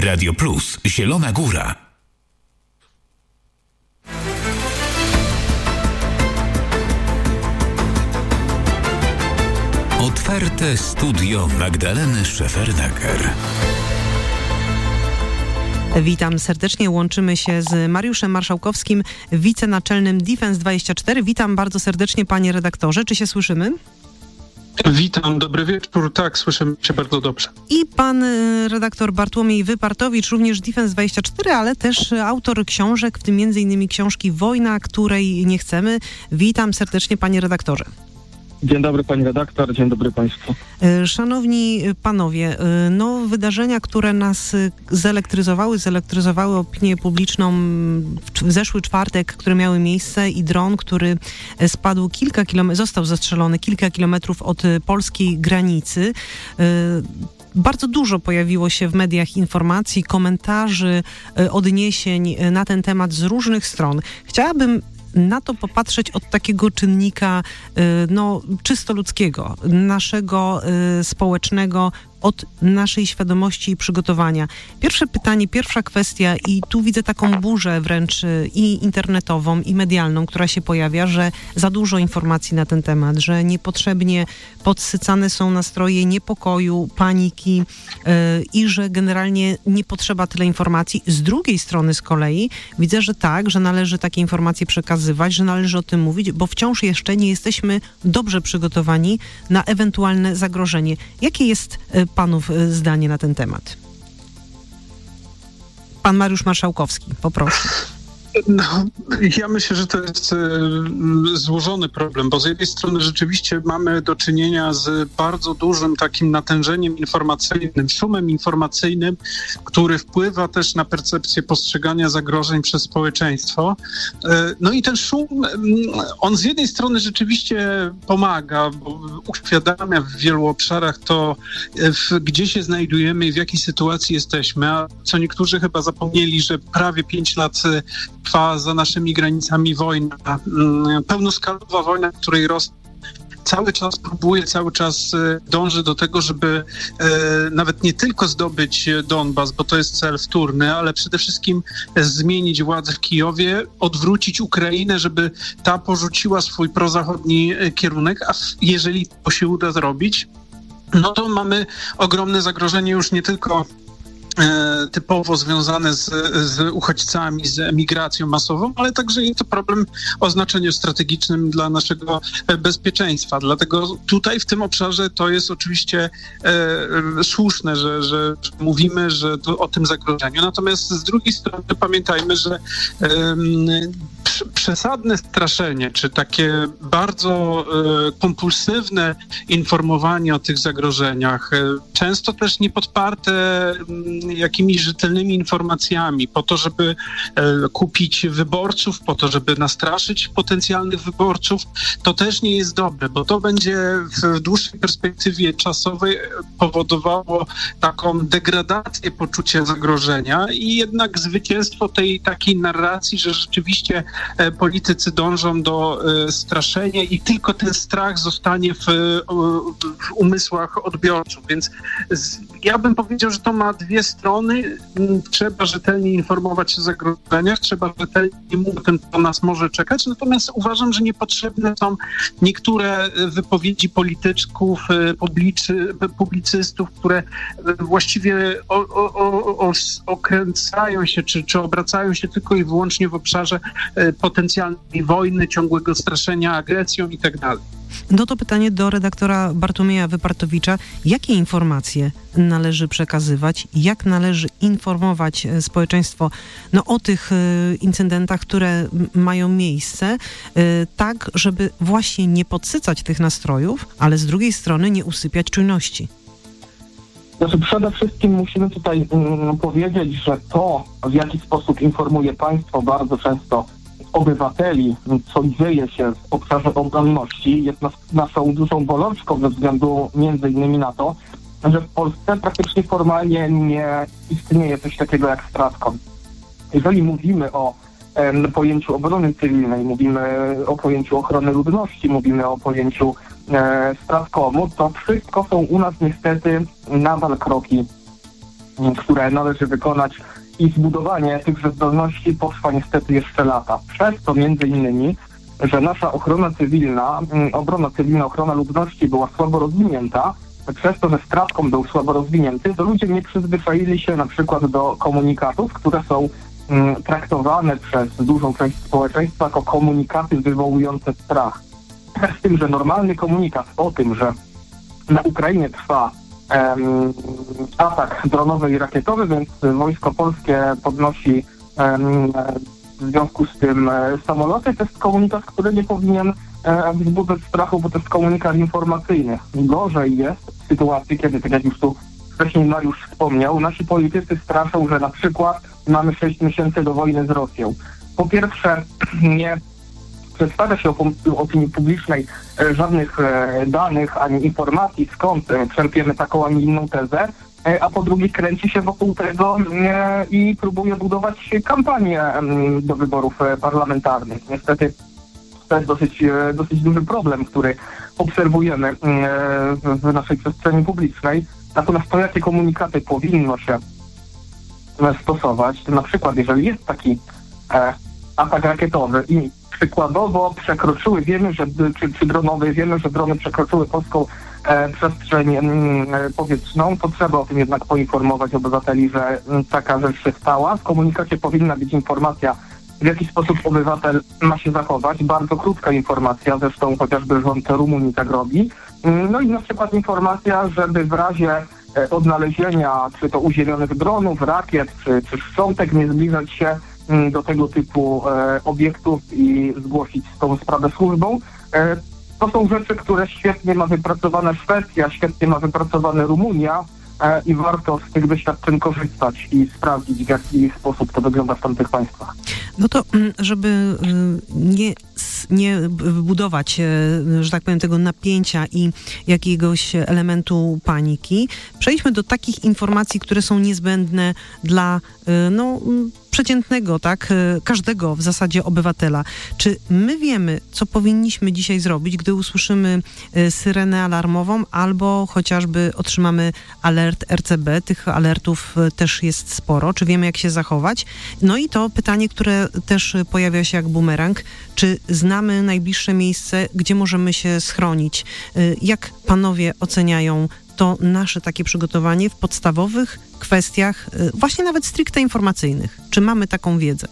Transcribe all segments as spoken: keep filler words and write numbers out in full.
Radio Plus, Zielona Góra. Otwarte studio Magdaleny Szefernaker. Witam serdecznie, łączymy się z Mariuszem Marszałkowskim, wicenaczelnym Defense dwadzieścia cztery. Witam bardzo serdecznie, panie redaktorze. Czy się słyszymy? Witam, dobry wieczór. Tak, słyszymy się bardzo dobrze. I pan redaktor Bartłomiej Wypartowicz, również Defense dwadzieścia cztery, ale też autor książek, w tym między innymi książki Wojna, której nie chcemy. Witam serdecznie, panie redaktorze. Dzień dobry pani redaktor, dzień dobry państwu. Szanowni panowie, no wydarzenia, które nas zelektryzowały, zelektryzowały opinię publiczną w zeszły czwartek, które miały miejsce i dron, który spadł kilka kilometrów, został zastrzelony kilka kilometrów od polskiej granicy. Bardzo dużo pojawiło się w mediach informacji, komentarzy, odniesień na ten temat z różnych stron. Chciałabym na to popatrzeć od takiego czynnika no, czysto ludzkiego, naszego y, społecznego, od naszej świadomości i przygotowania. Pierwsze pytanie, pierwsza kwestia, i tu widzę taką burzę wręcz i internetową, i medialną, która się pojawia, że za dużo informacji na ten temat, że niepotrzebnie podsycane są nastroje niepokoju, paniki yy, i że generalnie nie potrzeba tyle informacji. Z drugiej strony z kolei widzę, że tak, że należy takie informacje przekazywać, że należy o tym mówić, bo wciąż jeszcze nie jesteśmy dobrze przygotowani na ewentualne zagrożenie. Jakie jest yy, panów zdanie na ten temat? Pan Mariusz Marszałkowski, poproszę. No, ja myślę, że to jest e, złożony problem, bo z jednej strony rzeczywiście mamy do czynienia z bardzo dużym takim natężeniem informacyjnym, szumem informacyjnym, który wpływa też na percepcję postrzegania zagrożeń przez społeczeństwo. E, no i ten szum, on z jednej strony rzeczywiście pomaga, bo uświadamia w wielu obszarach to, w, gdzie się znajdujemy i w jakiej sytuacji jesteśmy, a co niektórzy chyba zapomnieli, że prawie pięć lat trwa za naszymi granicami wojna, pełnoskalowa wojna, której Rosja cały czas próbuje, cały czas dąży do tego, żeby e, nawet nie tylko zdobyć Donbas, bo to jest cel wtórny, ale przede wszystkim zmienić władzę w Kijowie, odwrócić Ukrainę, żeby ta porzuciła swój prozachodni kierunek, a jeżeli to się uda zrobić, no to mamy ogromne zagrożenie już nie tylko typowo związane z, z uchodźcami, z emigracją masową, ale także jest to problem o znaczeniu strategicznym dla naszego bezpieczeństwa. Dlatego tutaj w tym obszarze to jest oczywiście e, słuszne, że, że, że mówimy że to, o tym zagrożeniu. Natomiast z drugiej strony pamiętajmy, że e, przesadne straszenie, czy takie bardzo e, kompulsywne informowanie o tych zagrożeniach, e, często też niepodparte m, jakimiś rzetelnymi informacjami po to, żeby e, kupić wyborców, po to, żeby nastraszyć potencjalnych wyborców, to też nie jest dobre, bo to będzie w dłuższej perspektywie czasowej powodowało taką degradację poczucia zagrożenia i jednak zwycięstwo tej takiej narracji, że rzeczywiście e, politycy dążą do e, straszenia i tylko ten strach zostanie w, w umysłach odbiorców. Więc z, ja bym powiedział, że to ma dwie strony. Trzeba rzetelnie informować o zagrożeniach, trzeba rzetelnie mówić o tym, co nas może czekać. Natomiast uważam, że niepotrzebne są niektóre wypowiedzi polityczków, publicy, publicystów, które właściwie o, o, o, o, okręcają się, czy, czy obracają się tylko i wyłącznie w obszarze potencjalnej wojny, ciągłego straszenia agresją i tak dalej. No to pytanie do redaktora Bartłomieja Wypartowicza. Jakie informacje należy przekazywać? Jak należy informować społeczeństwo no, o tych y, incydentach, które m- mają miejsce, y, tak, żeby właśnie nie podsycać tych nastrojów, ale z drugiej strony nie usypiać czujności? Znaczy przede wszystkim musimy tutaj um, powiedzieć, że to, w jaki sposób informuje państwo bardzo często obywateli, co dzieje się w obszarze obronności, jest nas, naszą dużą bolączką ze względu między innymi na to, że w Polsce praktycznie formalnie nie istnieje coś takiego jak STRATCOM. Jeżeli mówimy o em, pojęciu obrony cywilnej, mówimy o pojęciu ochrony ludności, mówimy o pojęciu e, STRATCOMu, to wszystko są u nas niestety nadal kroki które należy wykonać, i zbudowanie tychże zdolności potrwa niestety jeszcze lata. Przez to między innymi, że nasza ochrona cywilna, obrona cywilna, ochrona ludności była słabo rozwinięta, przez to, że Stratcom był słabo rozwinięty, to ludzie nie przyzwyczaili się na przykład do komunikatów, które są mm, traktowane przez dużą część społeczeństwa jako komunikaty wywołujące strach. Z tym, że normalny komunikat o tym, że na Ukrainie trwa em, atak dronowy i rakietowy, więc Wojsko Polskie podnosi em, w związku z tym e, samoloty, to jest komunikat, który nie powinien e, wzbudzać strachu, bo to jest komunikat informacyjny. Gorzej jest w sytuacji, kiedy, tak jak już tu wcześniej Mariusz wspomniał, nasi politycy straszą, że na przykład mamy sześć miesięcy do wojny z Rosją. Po pierwsze, nie przedstawia się opinii publicznej e, żadnych e, danych ani informacji, skąd e, czerpiemy taką, a nie inną tezę, a po drugie kręci się wokół tego e, i próbuje budować kampanię e, do wyborów e, parlamentarnych. Niestety to jest dosyć, e, dosyć duży problem, który obserwujemy e, w, w naszej przestrzeni publicznej. Natomiast to, jakie komunikaty powinno się e, stosować, to na przykład jeżeli jest taki e, atak rakietowy i przykładowo przekroczyły, wiemy, że czy, czy dronowy, wiemy, że drony przekroczyły polską e, przestrzeń e, powietrzną, to trzeba o tym jednak poinformować obywateli, że e, taka rzecz się stała. W komunikacie powinna być informacja, w jaki sposób obywatel ma się zachować. Bardzo krótka informacja, zresztą chociażby rząd Rumunii tak robi. No i na przykład informacja, żeby w razie e, odnalezienia czy to uziemionych dronów, rakiet czy, czy szczątek nie zbliżać się do tego typu e, obiektów i zgłosić tą sprawę służbą. E, to są rzeczy, które świetnie ma wypracowane Szwecja, świetnie ma wypracowane Rumunia e, i warto z tych doświadczeń korzystać i sprawdzić, w jaki sposób to wygląda w tamtych państwach. No to, żeby nie, nie budować, że tak powiem, tego napięcia i jakiegoś elementu paniki, przejdźmy do takich informacji, które są niezbędne dla, no, przeciętnego, tak, każdego w zasadzie obywatela. Czy my wiemy, co powinniśmy dzisiaj zrobić, gdy usłyszymy syrenę alarmową albo chociażby otrzymamy alert R C B? Tych alertów też jest sporo. Czy wiemy, jak się zachować? No i to pytanie, które też pojawia się jak bumerang. Czy znamy najbliższe miejsce, gdzie możemy się schronić? Jak panowie oceniają to nasze takie przygotowanie w podstawowych kwestiach, właśnie nawet stricte informacyjnych? Czy mamy taką wiedzę?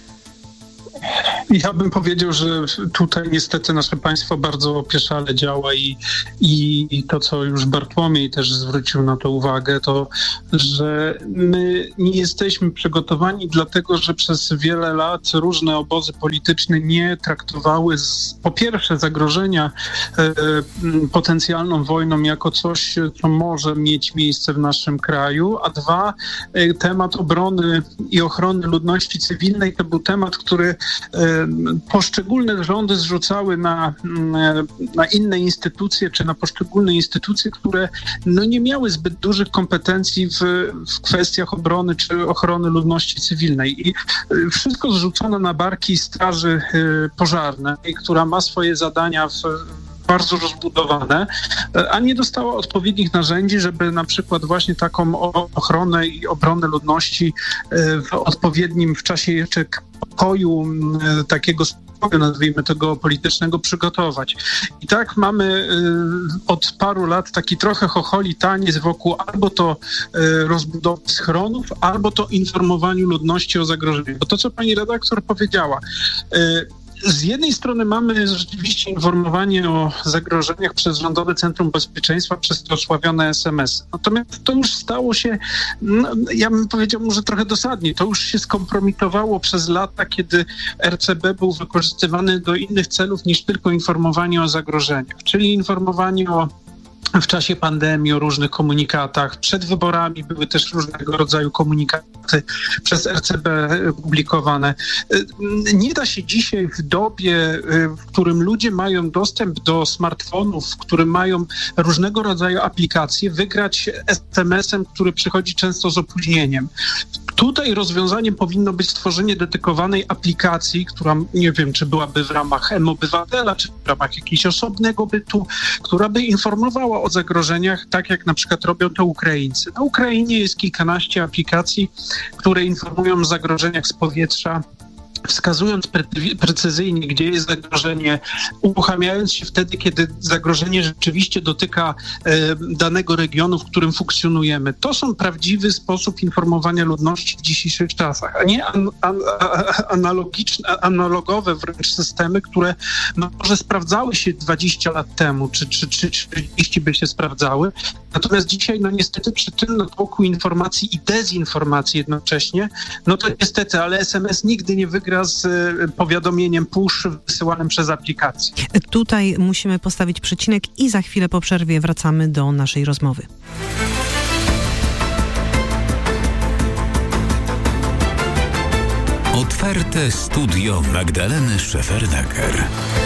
Ja bym powiedział, że tutaj niestety nasze państwo bardzo opieszale działa i, i to, co już Bartłomiej też zwrócił na to uwagę, to, że my nie jesteśmy przygotowani, dlatego że przez wiele lat różne obozy polityczne nie traktowały z, po pierwsze zagrożenia e, potencjalną wojną jako coś, co może mieć miejsce w naszym kraju, a dwa, e, temat obrony i ochrony ludności cywilnej to był temat, który poszczególne rządy zrzucały na, na inne instytucje, czy na poszczególne instytucje, które no nie miały zbyt dużych kompetencji w, w kwestiach obrony czy ochrony ludności cywilnej. I wszystko zrzucono na barki Straży Pożarnej, która ma swoje zadania w bardzo rozbudowane, a nie dostała odpowiednich narzędzi, żeby na przykład właśnie taką ochronę i obronę ludności w odpowiednim, w czasie jeszcze pokoju takiego spokoju, nazwijmy tego politycznego, przygotować. I tak mamy od paru lat taki trochę chocholi taniec wokół albo to rozbudowy schronów, albo to informowaniu ludności o zagrożeniu. Bo to, co pani redaktor powiedziała, z jednej strony mamy rzeczywiście informowanie o zagrożeniach przez Rządowe Centrum Bezpieczeństwa, przez te osławione es em esy. Natomiast to już stało się, no, ja bym powiedział może trochę dosadnie, to już się skompromitowało przez lata, kiedy er ce be był wykorzystywany do innych celów niż tylko informowanie o zagrożeniach, czyli informowanie o w czasie pandemii o różnych komunikatach. Przed wyborami były też różnego rodzaju komunikaty przez er ce be publikowane. Nie da się dzisiaj w dobie, w którym ludzie mają dostęp do smartfonów, w którym mają różnego rodzaju aplikacje, wygrać es em esem, który przychodzi często z opóźnieniem. Tutaj rozwiązaniem powinno być stworzenie dedykowanej aplikacji, która nie wiem, czy byłaby w ramach M-Obywatela, czy w ramach jakiegoś osobnego bytu, która by informowała o zagrożeniach, tak jak na przykład robią to Ukraińcy. Na Ukrainie jest kilkanaście aplikacji, które informują o zagrożeniach z powietrza, wskazując pre- precyzyjnie, gdzie jest zagrożenie, uruchamiając się wtedy, kiedy zagrożenie rzeczywiście dotyka e, danego regionu, w którym funkcjonujemy. To są prawdziwy sposób informowania ludności w dzisiejszych czasach, a nie an- an- analogiczne, analogowe wręcz systemy, które no, może sprawdzały się dwadzieścia lat temu, czy, czy, czy trzydzieści by się sprawdzały. Natomiast dzisiaj, no niestety przy tym natłoku informacji i dezinformacji jednocześnie, no to niestety, ale es em es nigdy nie wygra z powiadomieniem push wysyłanym przez aplikację. Tutaj musimy postawić przecinek i za chwilę po przerwie wracamy do naszej rozmowy. Otwarte studio Magdaleny Szefernaker.